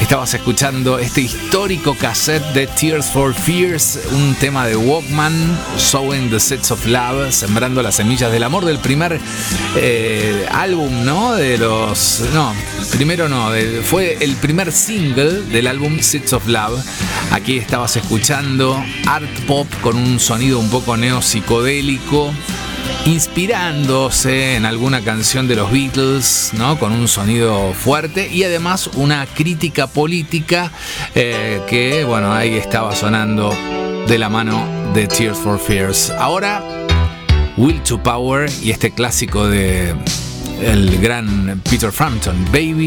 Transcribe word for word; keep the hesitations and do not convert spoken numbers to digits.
Estabas escuchando este histórico cassette de Tears for Fears, un tema de Walkman, Sowing the Seeds of Love, sembrando las semillas del amor, del primer eh, álbum, ¿no? De los... No, primero no, de, fue el primer single del álbum Seeds of Love. Aquí estabas escuchando art pop con un sonido un poco neopsicodélico, inspirándose en alguna canción de los Beatles, ¿no? Con un sonido fuerte y además una crítica política eh, que, bueno, ahí estaba sonando de la mano de Tears for Fears. Ahora, Will to Power y este clásico de el gran Peter Frampton, Baby